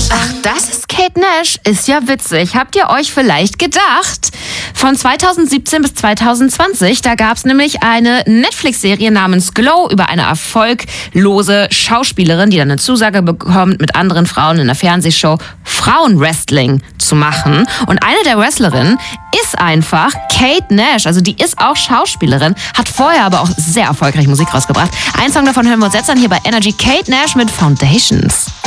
Ach, das ist Kate Nash. Ist ja witzig. Habt ihr euch vielleicht gedacht? Von 2017 bis 2020, da gab es nämlich eine Netflix-Serie namens Glow über eine erfolglose Schauspielerin, die dann eine Zusage bekommt, mit anderen Frauen in einer Fernsehshow Frauenwrestling zu machen. Und eine der Wrestlerinnen ist einfach Kate Nash. Also die ist auch Schauspielerin, hat vorher aber auch sehr erfolgreich Musik rausgebracht. Einen Song davon hören wir uns jetzt an hier bei Energy. Kate Nash mit Foundations.